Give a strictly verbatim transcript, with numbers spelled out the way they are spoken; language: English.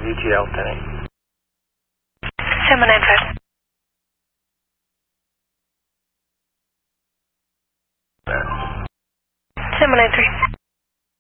V G L ten. seven nine five. seven nine three.